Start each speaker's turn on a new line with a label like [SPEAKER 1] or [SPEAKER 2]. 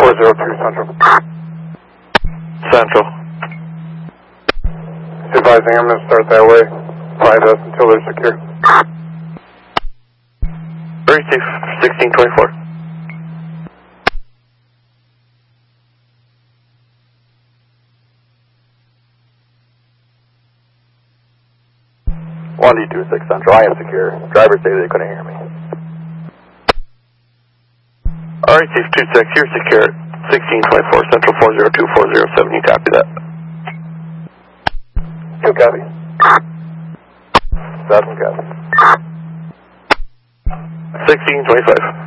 [SPEAKER 1] 402 Central.
[SPEAKER 2] Central.
[SPEAKER 1] Advising I'm going to start that way. 5S until they're secure.
[SPEAKER 2] Receive 1624.
[SPEAKER 3] One D26 Central, I am secure. Driver stated they couldn't hear me.
[SPEAKER 2] Receive 26, you're secure. 1624 Central 402-407, you copy that?
[SPEAKER 1] 2 copy.
[SPEAKER 3] 7 copy.
[SPEAKER 2] 1625.